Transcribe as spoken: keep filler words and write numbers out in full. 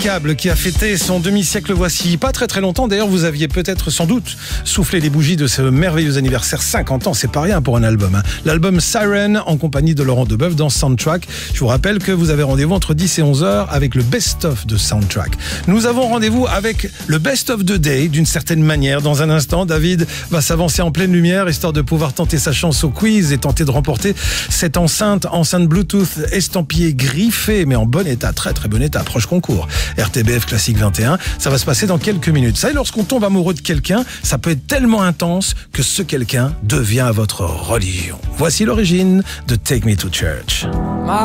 Remarquable qui a fêté son demi-siècle voici pas très très longtemps. D'ailleurs, vous aviez peut-être sans doute soufflé les bougies de ce merveilleux anniversaire. cinquante ans, c'est pas rien pour un album. Hein. L'album Siren en compagnie de Laurent Deboeuf dans Soundtrack. Je vous rappelle que vous avez rendez-vous entre dix et onze heures avec le best-of de Soundtrack. Nous avons rendez-vous avec le best-of the day d'une certaine manière. Dans un instant, David va s'avancer en pleine lumière histoire de pouvoir tenter sa chance au quiz et tenter de remporter cette enceinte, enceinte Bluetooth estampillée griffée mais en bon état, très très bon état, proche concours. R T B F Classique vingt et un, ça va se passer dans quelques minutes. Ça, et lorsqu'on tombe amoureux de quelqu'un, ça peut être tellement intense que ce quelqu'un devient votre religion. Voici l'origine de Take Me to Church.